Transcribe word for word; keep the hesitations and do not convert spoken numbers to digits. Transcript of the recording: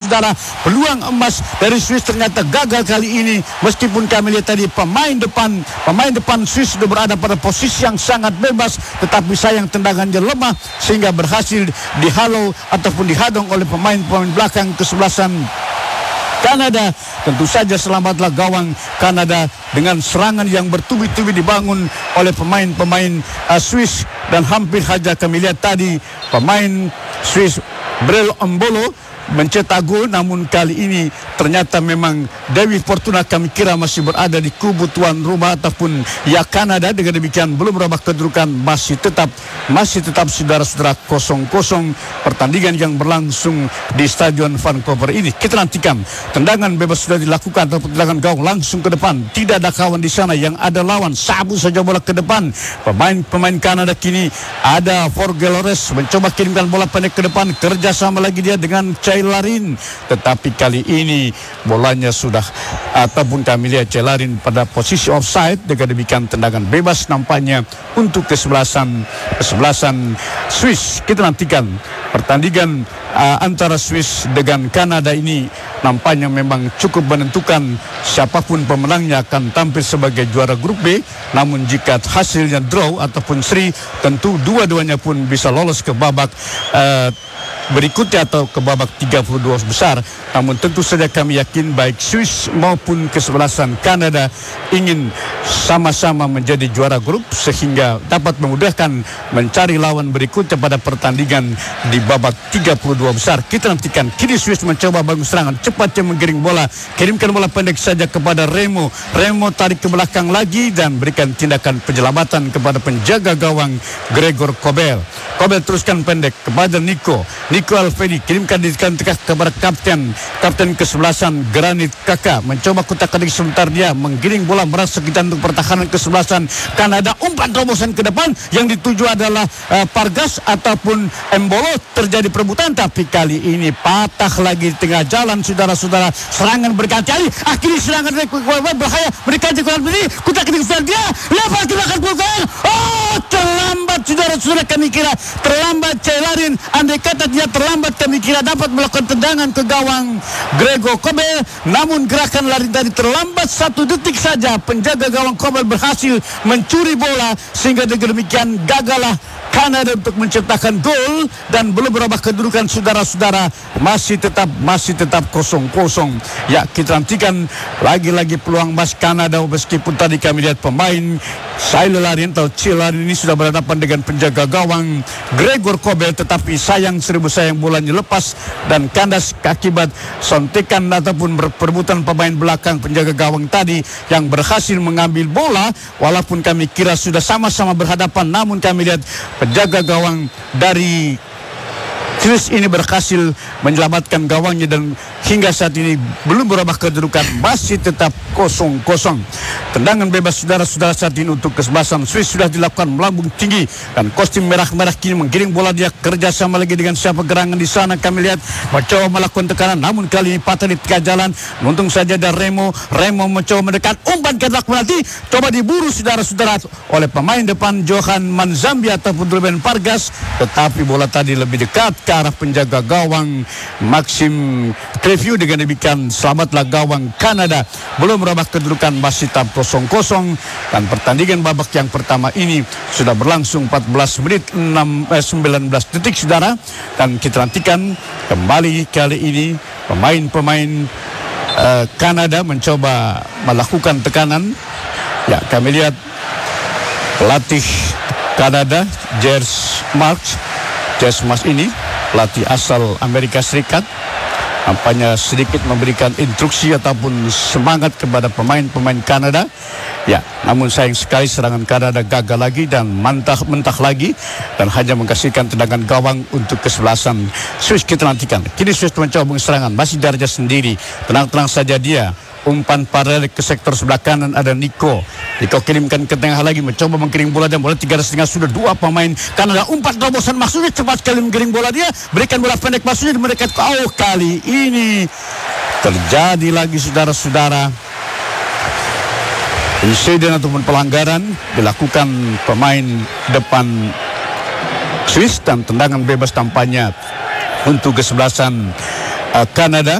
saudara-saudara, peluang emas dari Swiss ternyata gagal kali ini. Meskipun kami lihat tadi pemain depan pemain depan Swiss sudah berada pada posisi yang sangat bebas, tetapi sayang tendangannya lemah sehingga berhasil dihalau ataupun dihadang oleh pemain-pemain belakang kesebelasan Kanada. Tentu saja selamatlah gawang Kanada dengan serangan yang bertubi-tubi dibangun oleh pemain-pemain uh, Swiss, dan hampir saja kami lihat tadi pemain Swiss Brel Embolo mencetak gol, namun kali ini ternyata memang Dewi Fortuna kami kira masih berada di kubu tuan rumah ataupun ya Kanada. Dengan demikian belum berubah kedudukan, masih tetap masih tetap saudara-saudara kosong kosong pertandingan yang berlangsung di Stadion Vancouver ini. Kita nantikan tendangan bebas sudah dilakukan ataupun tendangan gawang langsung ke depan. Tidak ada kawan di sana, yang ada lawan, sabu saja bola ke depan. Pemain-pemain Kanada kini ada Forgelores mencoba kirimkan bola pendek ke depan, kerjasama lagi dia dengan Ceylarin, tetapi kali ini bolanya sudah ataupun kami lihat Ceylarin pada posisi offside. Dengan demikian tendangan bebas nampaknya untuk kesebelasan kesebelasan Swiss. Kita nantikan pertandingan uh, antara Swiss dengan Kanada ini nampaknya memang cukup menentukan siapapun pemenangnya akan tampil sebagai juara grup B. Namun jika hasilnya draw ataupun seri, tentu dua-duanya pun bisa lolos ke babak uh, berikutnya atau ke babak tiga puluh dua besar. Namun tentu saja kami yakin baik Swiss maupun kesebelasan Kanada ingin sama-sama menjadi juara grup sehingga dapat memudahkan mencari lawan berikutnya pada pertandingan di babak tiga puluh dua besar. Kita nantikan. Kini Swiss mencoba bangun serangan, cepatnya menggiring bola, kirimkan bola pendek saja kepada Remo. Remo tarik ke belakang lagi dan berikan tindakan penyelamatan kepada penjaga gawang Gregor Kobel. Kobel teruskan pendek kepada Nico. Nico Alfedi kirimkan di tengah kepada kapten kapten kesebelasan Granit Kaka, mencoba kutak-katik sebentar, dia menggiring bola merasa kita untuk pertahanan kesebelasan Kanada. Umpan terobosan ke depan yang dituju adalah uh, Pargas ataupun Embolo. Terjadi perebutan, tapi kali ini patah lagi di tengah jalan saudara-saudara. Serangan berkali-kali, akhirnya serangan berbahaya, mereka juga berdiri kutak-katik sebentar, dia lepas ke belakang belakang. Oh, terlambat saudara-saudara, kami kira terlambat Ceylarin. Andai kata dia terlambat, kami kira dapat melakukan tendangan ke gawang Gregor Kobel. Namun gerakan lari tadi terlambat satu detik saja. Penjaga gawang Kobel berhasil mencuri bola sehingga dengan demikian gagallah Kanada untuk menciptakan gol dan belum berubah kedudukan saudara-saudara, masih tetap masih tetap kosong kosong. Ya, kita nantikan lagi-lagi peluang emas Kanada, meskipun tadi kami lihat pemain Ceylarin atau Ceylarin ini sudah berhadapan dengan penjaga gawang Gregor Kobel, tetapi sayang seribu sayang bolanya lepas dan kandas akibat sontekan ataupun perebutan pemain belakang penjaga gawang tadi yang berhasil mengambil bola. Walaupun kami kira sudah sama-sama berhadapan, namun kami lihat penjaga gawang dari Swiss ini berhasil menyelamatkan gawangnya dan hingga saat ini belum berubah kedudukan, masih tetap kosong kosong. Tendangan bebas saudara-saudara saat ini untuk kesebelasan Swiss sudah dilakukan melambung tinggi dan kostum merah-merah kini menggiring bola, dia kerjasama lagi dengan siapa gerangan di sana. Kami lihat mencoba melakukan tekanan, namun kali ini patah di tengah jalan. Untung saja ada Remo. Remo mencoba mendekat, umpan ke belakang penalti, coba diburu saudara-saudara oleh pemain depan Johan Manzambia ataupun Ruben Pargas, tetapi bola tadi lebih dekat ke arah penjaga gawang Maxim Crevieu. Dengan demikian selamatlah gawang Kanada. Belum berubah kedudukan, masih tetap kosong kosong dan pertandingan babak yang pertama ini sudah berlangsung empat belas menit sembilan belas detik saudara, dan kita nantikan kembali kali ini pemain-pemain uh, Kanada mencoba melakukan tekanan. Ya, kami lihat pelatih Kanada Jers Marks Jers Marks ini pelatih asal Amerika Serikat, nampaknya sedikit memberikan instruksi ataupun semangat kepada pemain-pemain Kanada. Ya, namun sayang sekali serangan Kanada gagal lagi dan mentah-mentah lagi dan hanya menghasilkan tendangan gawang untuk kesebelasan Swiss. Kita nantikan. Kini Swiss mencoba serangan, masih darjah sendiri. Tenang-tenang saja dia. Umpan paralel ke sektor sebelah kanan ada Nico. Nico kirimkan ke tengah lagi, mencoba menggiring bola dan bola tiga setengah sudah dua pemain Kanada. Umpan terobosan maksudnya cepat sekali menggiring bola, dia berikan bola pendek maksudnya mendekat ke oh, kali ini terjadi lagi saudara-saudara insiden ataupun pelanggaran dilakukan pemain depan Swiss dan tendangan bebas tampaknya untuk kesebelasan uh, Kanada.